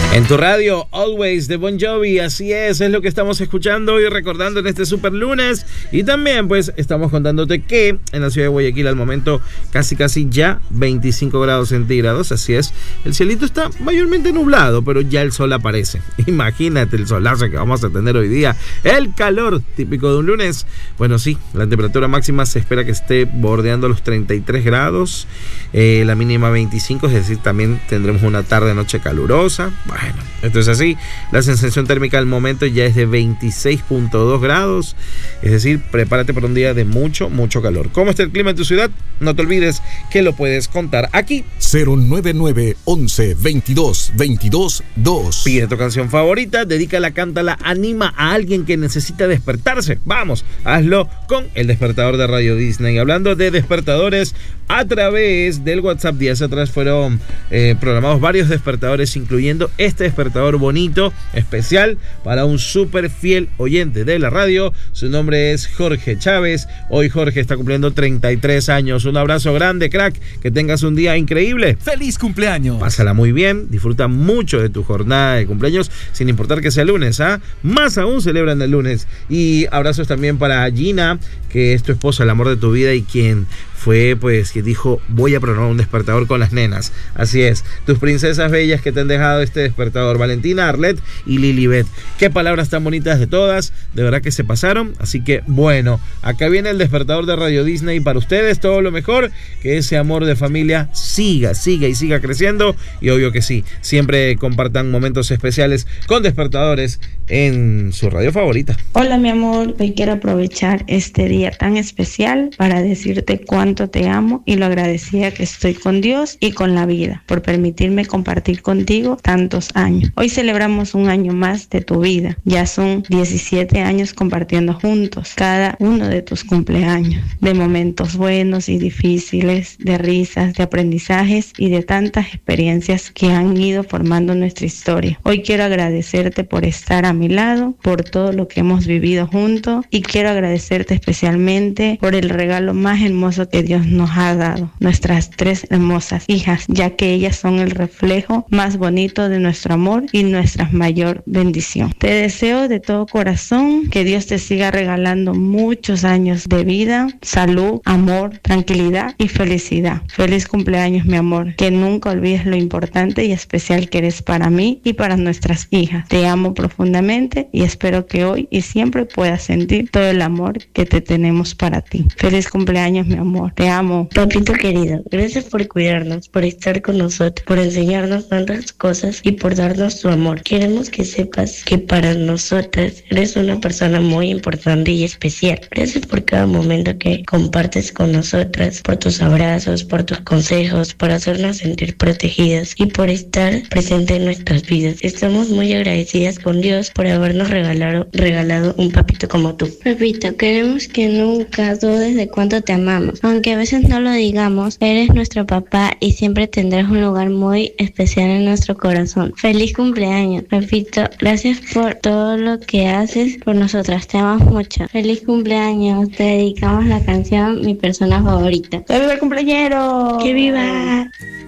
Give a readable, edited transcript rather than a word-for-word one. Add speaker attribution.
Speaker 1: En tu radio, Always, de Bon Jovi. Así es lo que estamos escuchando y recordando en este super lunes. Y también, pues, estamos contándote que en la ciudad de Guayaquil, al momento, casi ya 25 grados centígrados. Así es, el cielito está mayormente nublado, pero ya el sol aparece. Imagínate el solazo que vamos a tener hoy día. El calor típico de un lunes. Bueno, sí, la temperatura máxima se espera que esté bordeando los 33 grados. La mínima 25, es decir, también tendremos una tarde-noche calurosa. Bueno, esto es así. La sensación térmica al momento ya es de 26.2 grados. Es decir, prepárate para un día de mucho calor. ¿Cómo está el clima en tu ciudad? No te olvides que lo puedes contar aquí.
Speaker 2: 099 11 22 22 2.
Speaker 1: Pide tu canción favorita, dedícala, cántala, anima a alguien que necesita despertarse. Vamos, hazlo con el despertador de Radio Disney. Hablando de despertadores, a través del WhatsApp días atrás fueron programados varios despertadores, incluyendo este despertador bonito, especial para un súper fiel oyente de la radio. Su nombre es Jorge Chávez. Hoy Jorge está cumpliendo 33 años. Un abrazo grande, crack. Que tengas un día increíble.
Speaker 3: ¡Feliz cumpleaños!
Speaker 1: Pásala muy bien. Disfruta mucho de tu jornada de cumpleaños, sin importar que sea lunes, ¿ah? Más aún celebran el lunes. Y abrazos también para Gina, que es tu esposa, el amor de tu vida, y quien fue, pues, que dijo, voy a programar un despertador con las nenas. Así es, tus princesas bellas que te han dejado este despertador, Valentina, Arlette y Lilibet. Qué palabras tan bonitas de todas, de verdad que se pasaron. Así que, bueno, acá viene el despertador de Radio Disney para ustedes, todo lo mejor, que ese amor de familia siga creciendo. Y obvio que sí, siempre compartan momentos especiales con despertadores en su radio favorita.
Speaker 4: Hola, mi amor, hoy quiero aprovechar este día tan especial para decirte cuánto te amo y lo agradecida que estoy con Dios y con la vida por permitirme compartir contigo tantos años. Hoy celebramos un año más de tu vida. Ya son 17 años compartiendo juntos cada uno de tus cumpleaños, de momentos buenos y difíciles, de risas, de aprendizajes y de tantas experiencias que han ido formando nuestra historia. Hoy quiero agradecerte por estar a mi lado, por todo lo que hemos vivido juntos, y quiero agradecerte especialmente por el regalo más hermoso que Dios nos ha dado, nuestras 3 hermosas hijas, ya que ellas son el reflejo más bonito de nuestro amor y nuestra mayor bendición. Te deseo de todo corazón que Dios te siga regalando muchos años de vida, salud, amor, tranquilidad y felicidad. Feliz cumpleaños, mi amor, que nunca olvides lo importante y especial que eres para mí y para nuestras hijas. Te amo profundamente y espero que hoy y siempre puedas sentir todo el amor que te tenemos para ti. Feliz cumpleaños, mi amor. Te amo.
Speaker 5: Papito querido, gracias por cuidarnos, por estar con nosotros, por enseñarnos tantas cosas y por darnos tu amor. Queremos que sepas que para nosotras eres una persona muy importante y especial. Gracias por cada momento que compartes con nosotras, por tus abrazos, por tus consejos, por hacernos sentir protegidas y por estar presente en nuestras vidas. Estamos muy agradecidas con Dios por habernos regalado un papito como tú.
Speaker 6: Papito, queremos que nunca dudes de cuánto te amamos. Aunque a veces no lo digamos, eres nuestro papá y siempre tendrás un lugar muy especial en nuestro corazón. Feliz cumpleaños, Papito. Gracias por todo lo que haces por nosotras. Te amamos mucho. Feliz cumpleaños. Te dedicamos la canción Mi persona favorita.
Speaker 4: ¡Que viva el cumpleañero!
Speaker 6: ¡Que viva!